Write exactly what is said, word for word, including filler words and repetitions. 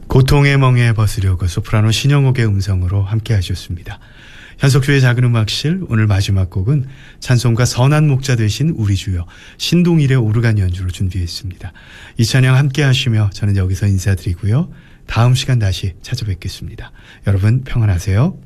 고통의 멍에 벗으려고 소프라노 신영옥의 음성으로 함께 하셨습니다. 현석주의 작은 음악실 오늘 마지막 곡은 찬송가 선한 목자 되신 우리 주여 신동일의 오르간 연주로 준비했습니다. 이 찬양 함께 하시며 저는 여기서 인사드리고요. 다음 시간 다시 찾아뵙겠습니다. 여러분 평안하세요.